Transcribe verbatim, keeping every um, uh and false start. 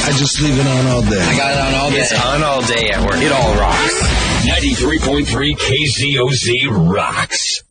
I just leave it on all day. I got it on all day. It's on all day at work. It all rocks. ninety-three point three K Z O Z rocks.